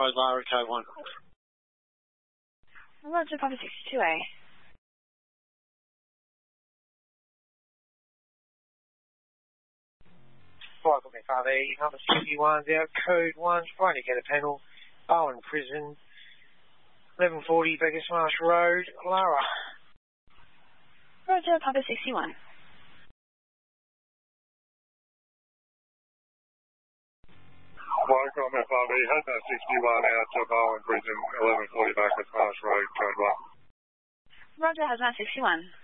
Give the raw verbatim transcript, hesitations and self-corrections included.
Road, Lara, code one. Roger, Papa sixty-two A. five F A, number sixty-one, out, code one, trying to get a panel, Bowen Prison, eleven forty Beggars Marsh Road, Lara. Roger, Papa sixty-one. Welcome F R V, Hazmat sixty-one out to Bowen Prison, eleven forty Beggars Marsh Road, code one. Roger, Hazmat sixty-one.